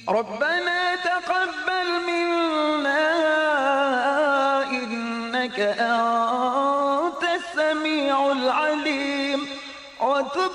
ربنا تقبل منا إنك أنت السميع العليم وتب